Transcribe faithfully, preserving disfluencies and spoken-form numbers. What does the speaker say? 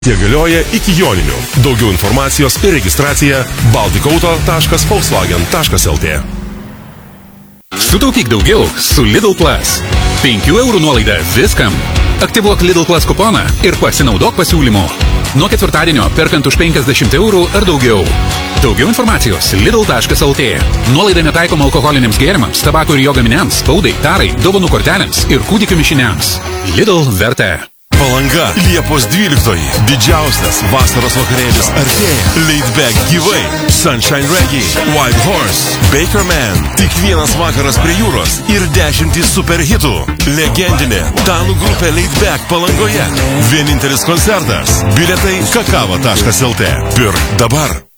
Jie galioja iki joninių. Daugiau informacijos ir registracija baltikauto taškas volkswagen taškas lt. Sutaupyk daugiau su Lidl Plus. penkių eurų nuolaida viskam. Aktyvuok Lidl Plus kuponą ir pasinaudok pasiūlymu. Nuo ketvirtadienio perkant už penkiasdešimt eurų ar daugiau. Daugiau informacijos lidl taškas lt. Nuolaida netaikoma alkoholiniams gėrimams, tabako ir jo gaminiams, spaudai, tarai, dovanų kortelėms ir kūdikių mišiniams. Lidl vertė. Palanga, Liepos dvyliktoji. Didžiausias vasaros vakarėlis artėja. Laid Back gyvai. Sunshine Reggae, White Horse, Baker Man. Tik vienas vakaras prie jūros ir dešimtys super hitų. Legendinė danų grupė Laid Back Palangoje. Vienintelis koncertas. Bilietai kakava taškas lt. Pirk dabar.